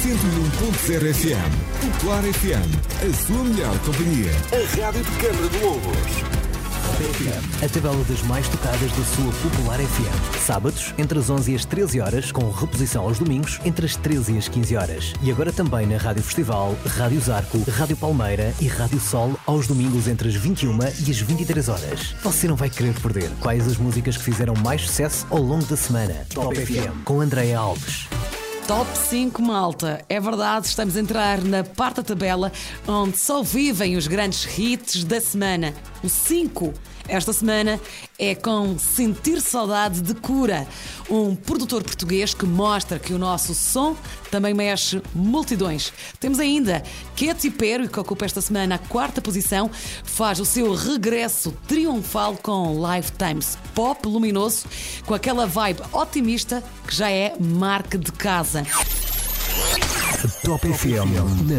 101.0 FM. Popular FM, a sua melhor companhia. A rádio de Câmara de Lobos. A tabela das mais tocadas da sua Popular FM. Sábados, entre as 11 e as 13 horas, com reposição aos domingos, entre as 13 e as 15 horas. E agora também na Rádio Festival, Rádio Zarco, Rádio Palmeira e Rádio Sol, aos domingos entre as 21 e as 23 horas. Você não vai querer perder quais as músicas que fizeram mais sucesso ao longo da semana. Top FM, com Andréa Alves. Top 5, malta. É verdade, estamos a entrar na parte da tabela onde só vivem os grandes hits da semana. O 5, esta semana, é com Sentir Saudade de Cura, um produtor português que mostra que o nosso som também mexe multidões. Temos ainda Katy Perry, que ocupa esta semana a 4ª posição, faz o seu regresso triunfal com Lifetimes pop luminoso, com aquela vibe otimista que já é marca de casa. Top FM.